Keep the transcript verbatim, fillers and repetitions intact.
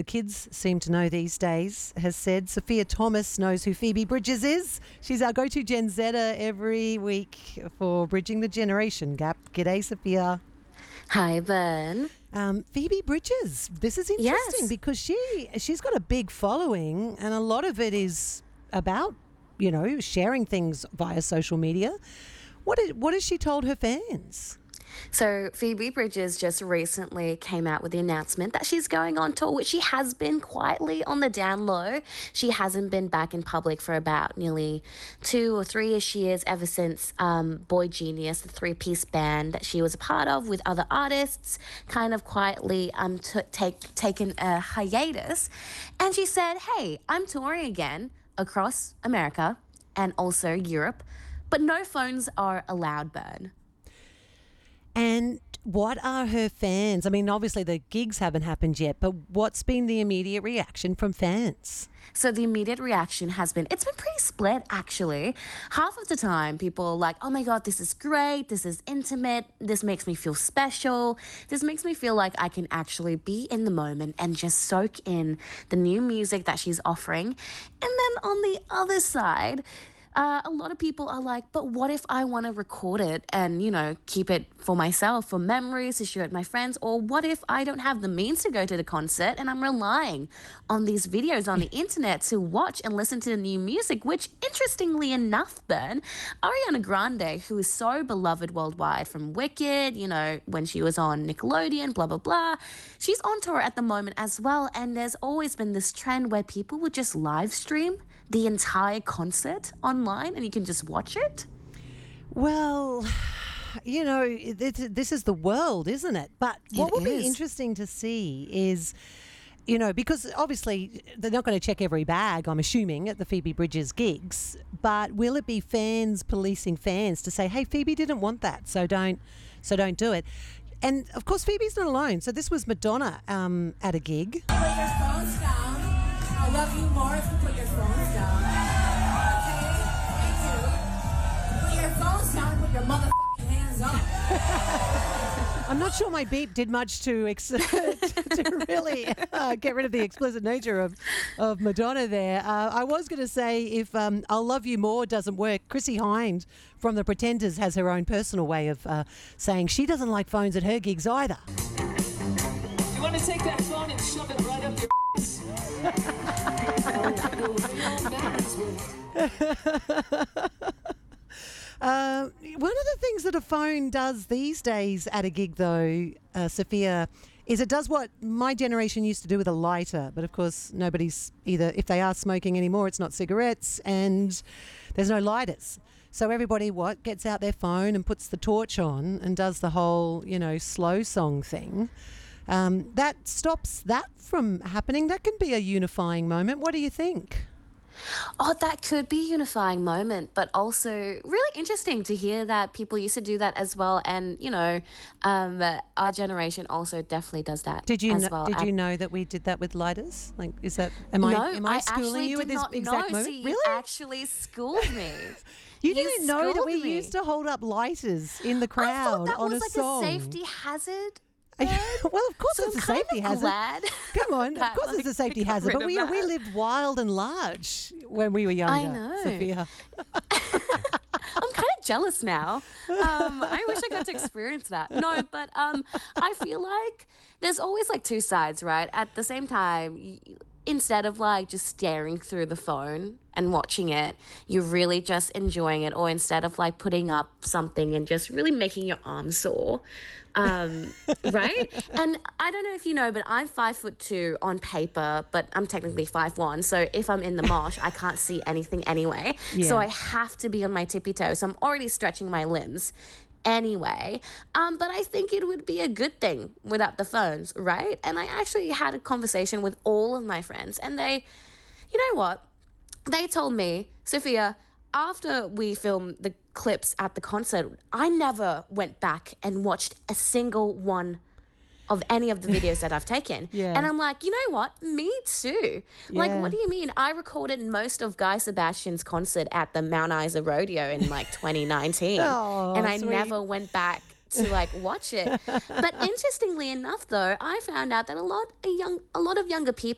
kids seem to know these days, has said. Sophia Thomas knows who Phoebe Bridgers is. She's our go-to Gen Zer every week for Bridging the Generation Gap. G'day, Sophia. Hi, Ben. Um, Phoebe Bridgers. This is interesting Yes. because she she's got a big following, and a lot of it is about, you know, sharing things via social media. What is, what has she told her fans? So Phoebe Bridgers just recently came out with the announcement that she's going on tour, which she has been quietly on the down low. She hasn't been back in public for about nearly two or three-ish years, ever since um, Boy Genius, the three-piece band that she was a part of with other artists, kind of quietly um t- take taken a hiatus. And she said, hey, I'm touring again across America and also Europe, but no phones are allowed, Burn. And what are her fans? I mean, obviously the gigs haven't happened yet, but what's been the immediate reaction from fans? So the immediate reaction has been, it's been pretty split, actually. Half of the time, people are like, oh my God, this is great. This is intimate. This makes me feel special. This makes me feel like I can actually be in the moment and just soak in the new music that she's offering. And then on the other side, Uh, a lot of people are like, but what if I want to record it and, you know, keep it for myself, for memories, to share it with my friends? Or what if I don't have the means to go to the concert and I'm relying on these videos on the internet to watch and listen to the new music, which, interestingly enough, Ben, Ariana Grande, who is so beloved worldwide from Wicked, you know, when she was on Nickelodeon, blah, blah, blah, she's on tour at the moment as well. And there's always been this trend where people would just live stream the entire concert online and you can just watch it? Well, you know, it, this is the world, isn't it? But what It will be is. interesting to see is, you know, because obviously they're not going to check every bag, I'm assuming, at the Phoebe Bridgers gigs, but will it be fans policing fans to say, hey, Phoebe didn't want that, so don't, so don't do it. And, of course, Phoebe's not alone. So this was Madonna um, at a gig. Put your phones down. I love you more if you put your phones down. Okay? Thank you. Put your phones down and put your motherfucking hands up. I'm not sure my beep did much to ex- to really uh, get rid of the explicit nature of, of Madonna there. Uh, I was going to say if um, I'll Love You More doesn't work, Chrissy Hind from The Pretenders has her own personal way of uh, saying she doesn't like phones at her gigs either. You want to take that phone and shove it right up your ass? Uh, one of the things that a phone does these days at a gig, though, uh, Sophia, is it does what my generation used to do with a lighter. But, of course, nobody's either, if they are smoking anymore, it's not cigarettes and there's no lighters. So everybody, what, gets out their phone and puts the torch on and does the whole, you know, slow song thing. Um, that stops that from happening. That can be a unifying moment. What do you think? Oh, that could be a unifying moment, but also really interesting to hear that people used to do that as well. And, you know, um, our generation also definitely does that Did you as know, well. did And- you know that we did that with lighters? Like, is that am I no, am I, I schooling actually you did at this not exact know. moment? So you Really? actually schooled me. You You didn't know that schooled we me. used to hold up lighters in the I crowd thought that on was a like song. a safety hazard. Well, of course So it's a I'm kind safety of hazard. glad Come on, of that, course like, it's a safety we got hazard. rid But of we we that. lived wild and large when we were younger. know. Sophia. I'm kind of jealous now. Um, I wish I got to experience that. No, but um, I feel like there's always like two sides, right? At the same time, y- instead of like just staring through the phone and watching it, you're really just enjoying it. Or instead of like putting up something and just really making your arm sore. Um, right? And I don't know if you know, but I'm five foot two on paper, but I'm technically five one. So if I'm in the mosh, I can't see anything anyway. So Yeah. I have to be on my tippy toes. So I'm already stretching my limbs anyway. Um, but I think it would be a good thing without the phones, right? And I actually had a conversation with all of my friends, and they, you know what? They told me, Sophia, after we filmed the clips at the concert, I never went back and watched a single one of any of the videos that I've taken. Yeah. And I'm like, you know what? Me too. Like, Yeah. what do you mean? I recorded most of Guy Sebastian's concert at the Mount Isa Rodeo in like twenty nineteen. Oh, and I sweet. never went back to like watch it. But interestingly enough though, I found out that a lot a young a lot of younger people